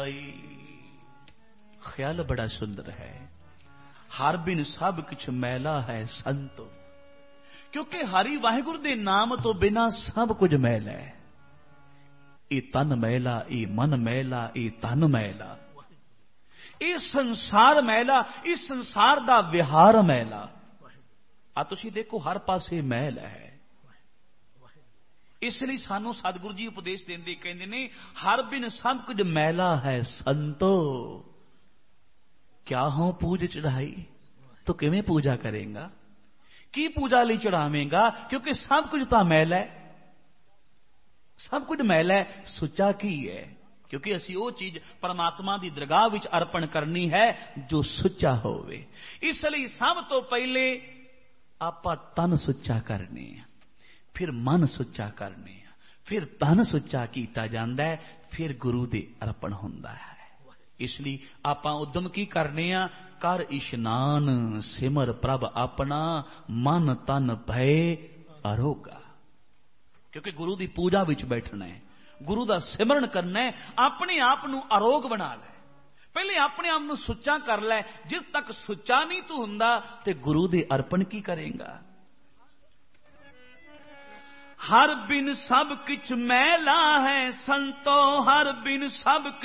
चढ़ाई। ख्याल बड़ा सुंदर है। हर बिन सब कुछ मैला है संतो, क्योंकि हरि वाहिगुरु दे नाम तो बिना सब कुछ मैला है। ये तन मैला, ये मन मैला, ये तन मैला, ये संसार मैला, इस संसार दा विहार मैला। आ तुसीं देखो हर पासे मैल है। इसलिए सानू सतगुरु जी उपदेश देंदे कहंदे ने हर बिन सब कुछ मैला है संतो। क्या हो पूज चढ़ाई, तो किवें पूजा करेगा, की पूजा लई चढ़ावेगा, क्योंकि सब कुछ तो मैल है, सब कुछ मैल है। सुचा की है, क्योंकि असी वो चीज परमात्मा की दरगाह विच अर्पण करनी है जो सुचा होवे। इसलिए सब तो पहले आपां तन सुचा करने, फिर मन सुचा करने, फिर तन सुचा कीता जांदा है, फिर गुरु दे अर्पण हुंदा है। इसलिए आपां उद्यम की करने आ, कर इशनान सिमर प्रभ अपना, मन तन भय अरोगा। क्योंकि गुरु की पूजा विच बैठना है, गुरु का सिमरन करना है, अपने आप नूं अरोग बना लै। पहले अपने आप नूं सुच्चा कर लै। जिस तक सुच्चा नहीं तू हुंदा ते गुरु दे अर्पण की करेगा। हर बिन सब किछ मैला है संतो, हर बिन सब